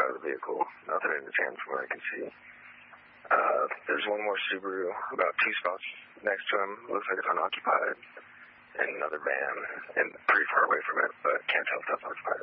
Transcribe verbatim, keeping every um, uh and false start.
of the vehicle. Nothing in the van from what I can see. Uh, there's one more Subaru about two spots next to him. Looks like it's unoccupied. And another van, and pretty far away from it, but can't tell if that's occupied.